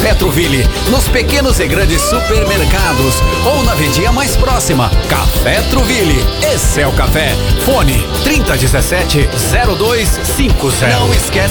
Café Truville, nos pequenos e grandes supermercados ou na vendinha mais próxima. Café Truville, esse é o café. Fone 3017-0250. Não esquece